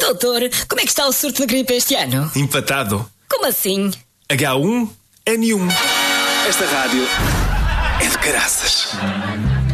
Doutor, como é que está o surto de gripe este ano? Empatado. Como assim? H1N1. Esta rádio é de caraças.